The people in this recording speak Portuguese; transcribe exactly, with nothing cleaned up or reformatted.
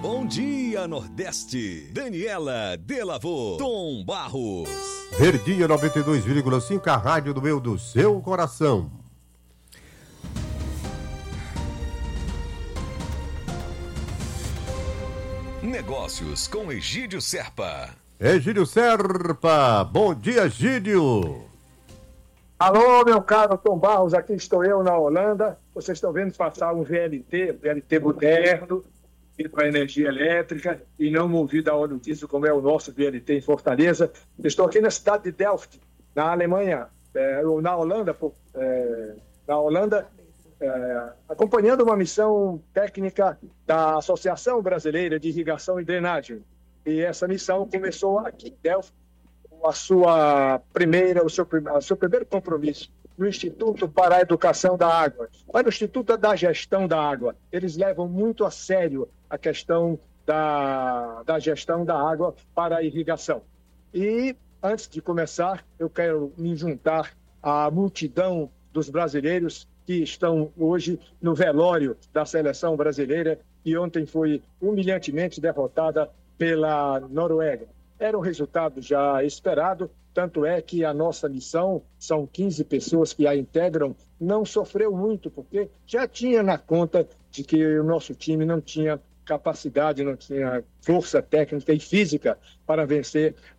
Bom dia, Nordeste. Daniela Delavô, Tom Barros. Verdinha noventa e dois vírgula cinco, a rádio do meu, do seu coração. Negócios com Egídio Serpa. Egídio Serpa, bom dia, Egídio. Alô, meu caro Tom Barros, aqui estou eu na Holanda. Vocês estão vendo passar um V L T, V L T moderno, para energia elétrica e não movido a óleo diesel, como é o nosso V L T em Fortaleza. Estou aqui na cidade de Delft, na Alemanha, é, ou na Holanda, é, na Holanda, é, acompanhando uma missão técnica da Associação Brasileira de Irrigação e Drenagem. E essa missão começou aqui em Delft, a sua primeira, o seu, o seu primeiro compromisso no Instituto para a Educação da Água, mas no Instituto da Gestão da Água. Eles levam muito a sério a questão da, da gestão da água para a irrigação. E, antes de começar, eu quero me juntar à multidão dos brasileiros que estão hoje no velório da seleção brasileira, que ontem foi humilhantemente derrotada pela Noruega. Era um resultado já esperado, tanto é que a nossa missão, são quinze pessoas que a integram, não sofreu muito, porque já tinha na conta de que o nosso time não tinha capacidade, não tinha força técnica e física para vencer